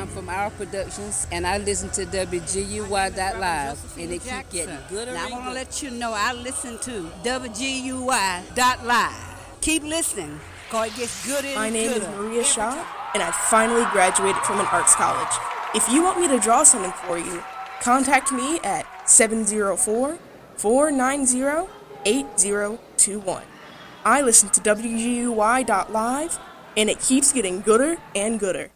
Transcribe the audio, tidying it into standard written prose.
I'm from Our Productions, and I listen to WGUY.live, and it keep getting gooder Now I and want to gooder. let you know I listen to WGUY.live. Keep listening, cause it gets gooder My and name is gooder. Maria Shaw, and I finally graduated from an arts college. If you want me to draw something for you, contact me at 704-490-8021. I listen to WGUY.live, and it keeps getting gooder and gooder.